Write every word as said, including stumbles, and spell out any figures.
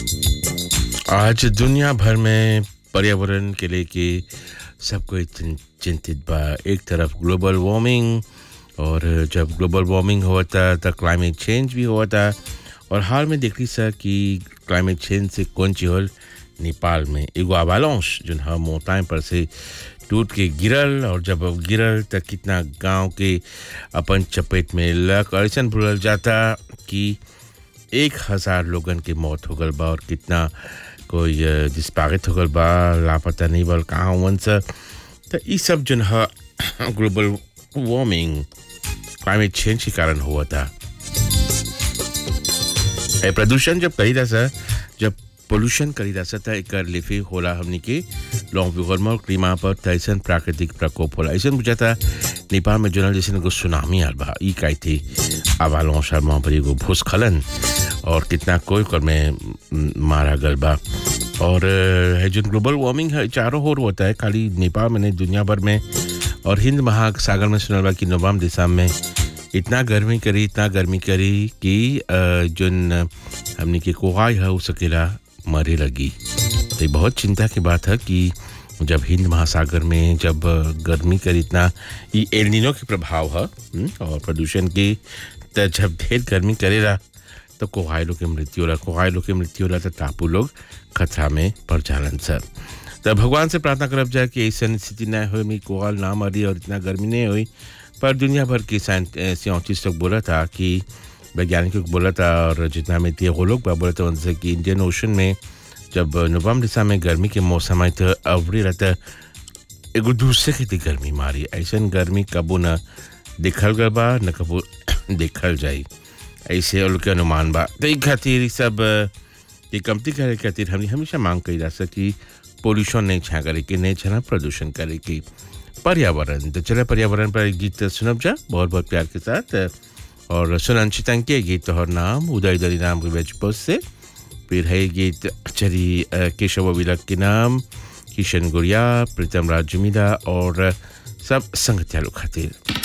आज दुनिया भर में पर्यावरण के लिए कि सब कोई चिं- चिंतित बा। एक तरफ ग्लोबल वार्मिंग और जब ग्लोबल वार्मिंग होता तो क्लाइमेट चेंज भी होता और हाल में देखली सा कि क्लाइमेट चेंज से कौन चीज होल नेपाल में एगो अवालांच जो है मोटाई पर से टूट के गिरल और जब अब गिरल तो कितना गांव के अपन चपेट में लग और ऐसा भूलल जाता कि एक हजार लोगन के मौत हो गल बा और कितना कोई डिस्पैरिट हो गल बा, लापता नहीं बल कहाँ हुवन सा। तो ये सब जो है ग्लोबल वार्मिंग क्लाइमेट चेंज के कारण हुआ था। ए प्रदूषण जब करी था सर जब पोल्यूशन करी था सर एक लिफे होला हमने के लॉन्ग विगोर्मल क्लीमा पर तैसन प्राकृतिक प्रकोप होला ऐसा बुझा था नेपाल में जो जैसे को सुनामी आल बा ई काई थी आवालों शर्मा वहाँ पर एगो भूस्खलन और कितना कोई कर में मारा गल बा और है जो ग्लोबल वार्मिंग है चारों ओर होता है खाली नेपाल में नहीं दुनिया भर में और हिंद महासागर में सुनल बा कि नवम्बर दिसंबर में इतना गर्मी करी इतना गर्मी करी कि जो हमने के कोहाई है उस सकेला मरे लगी। तो बहुत चिंता की बात है कि जब हिंद महासागर में जब गर्मी करी इतना ये एल नीनो के प्रभाव है और प्रदूषण की तो जब ढेर गर्मी करेला तो कोहाई लोग की मृत्यु होला कोहाई लोग की मृत्यु होला तो टापू लोग खतरा में पड़ जालन सर। तो भगवान से प्रार्थना करब जाए कि ऐसा स्थिति न हो मेरी कोहाल ना मरी और इतना गर्मी नहीं हुई। पर दुनिया भर की साइंटिस्ट लोग बोला था कि वैज्ञानिकों को बोला था और जितना में थे वो लोग बोला था उनसे कि इंडियन ओशन में जब नवम्बर दिसंबर में गर्मी के मौसम आए तो अवरी रहता एगो दूसरे की गर्मी मारी ऐसा गर्मी कबू न देखल गल बा न कबू देखल जाई ऐसे और के अनुमान बा। तो एक खातिर सब ये कमती करे खातिर हमने हमेशा मांग करी जा सकी पोल्यूशन नहीं छा करे कि नहीं छना प्रदूषण करे कि पर्यावरण। तो चले पर्यावरण पर एक गीत सुनब जा बहुत बहुत प्यार के साथ और सुनंचित के गीत और नाम उदय दरी नाम के वेजपोस से फिर है गीत चरी केशव विलक के नाम किशन गुड़िया प्रीतम राज जुमिदा और सब संगत्या लोग खातिर।